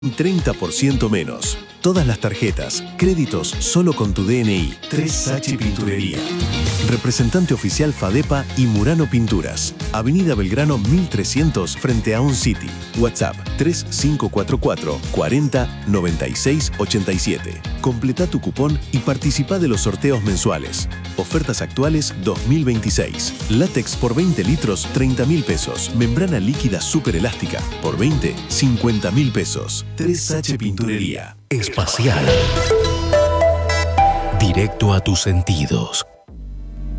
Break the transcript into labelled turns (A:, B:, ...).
A: 30% menos. Todas las tarjetas, créditos solo con tu DNI. 3H Pinturería. Representante oficial Fadepa y Murano Pinturas. Avenida Belgrano 1300 frente a On City. WhatsApp 3544 40 96 87. Completa tu cupón y participa de los sorteos mensuales. Ofertas actuales 2026. Látex por 20 litros 30.000 pesos. Membrana líquida super elástica por 20 50.000 pesos. 3H Pinturería.
B: Espacial. Directo a tus sentidos.